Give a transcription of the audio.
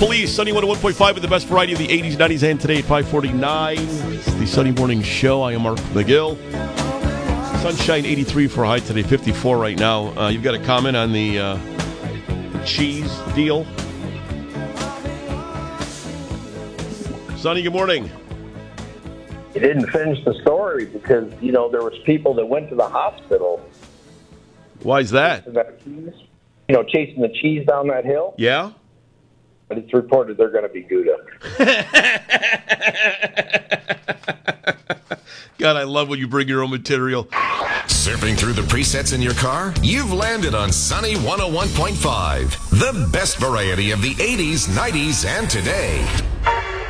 Police, Sunny 101.5 with the best variety of the 80s, 90s, and today at 5:49. It's the Sunny Morning Show. I am Mark McGill. Sunshine 83 for a high today, 54 right now. You've got a comment on the cheese deal? Sonny, good morning. You didn't finish the story because, there was people that went to the hospital. Why is that? Chasing the cheese down that hill. Yeah? But it's reported they're going to be Gouda. God, I love when you bring your own material. Surfing through the presets in your car? You've landed on Sunny 101.5, the best variety of the 80s, 90s, and today.